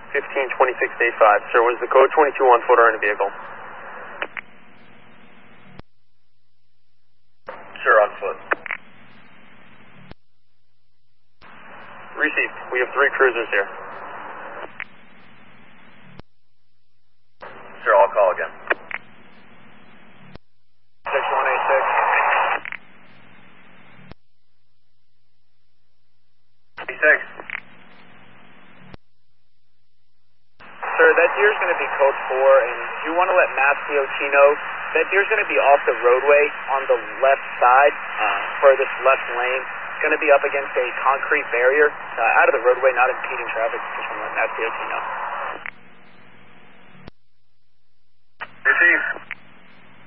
152685. Sir, was the code 22 on foot or in a vehicle? Sure, on foot. Received. We have 3 cruisers here. Sure, I'll call again. 6186. 86. Sir, that deer's going to be code 4, and you want to let Mass DOT know that deer's going to be off the roadway on the left side, furthest left lane. It's going to be up against a concrete barrier, out of the roadway, not impeding traffic. Just want to let Mass DOT know. Receive.